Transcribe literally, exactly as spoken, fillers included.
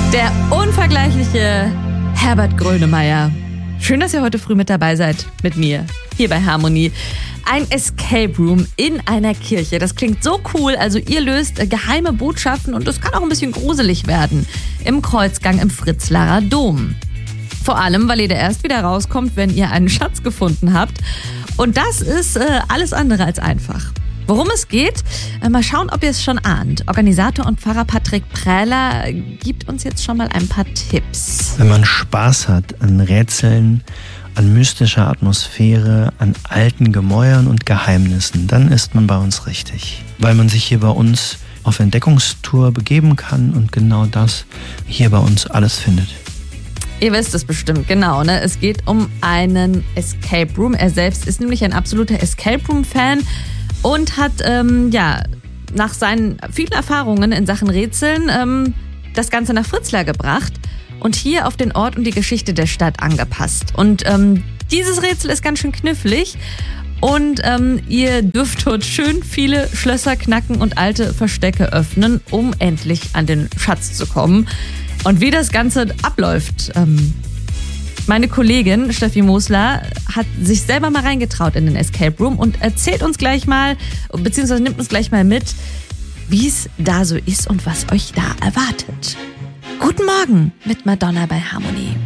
Der unvergleichliche Herbert Grönemeyer. Schön, dass ihr heute früh mit dabei seid, mit mir, hier bei Harmonie. Ein Escape Room in einer Kirche. Das klingt so cool. Also ihr löst geheime Botschaften und es kann auch ein bisschen gruselig werden. Im Kreuzgang im Fritzlarer Dom. Vor allem, weil ihr da erst wieder rauskommt, wenn ihr einen Schatz gefunden habt. Und das ist äh, alles andere als einfach. Worum es geht, äh, mal schauen, ob ihr es schon ahnt. Organisator und Pfarrer Patrick Prähler gibt uns jetzt schon mal ein paar Tipps. Wenn man Spaß hat an Rätseln, an mystischer Atmosphäre, an alten Gemäuern und Geheimnissen, dann ist man bei uns richtig. Weil man sich hier bei uns auf Entdeckungstour begeben kann und genau das hier bei uns alles findet. Ihr wisst es bestimmt, genau, ne? Es geht um einen Escape Room. Er selbst ist nämlich ein absoluter Escape Room-Fan und hat ähm, ja nach seinen vielen Erfahrungen in Sachen Rätseln ähm, das Ganze nach Fritzlar gebracht und hier auf den Ort und die Geschichte der Stadt angepasst. Und ähm, dieses Rätsel ist ganz schön knifflig und ähm, ihr dürft dort schön viele Schlösser knacken und alte Verstecke öffnen, um endlich an den Schatz zu kommen. Und wie das Ganze abläuft, ähm, meine Kollegin Steffi Mosler hat sich selber mal reingetraut in den Escape Room und erzählt uns gleich mal, beziehungsweise nimmt uns gleich mal mit, wie es da so ist und was euch da erwartet. Guten Morgen mit Madonna bei Harmonie.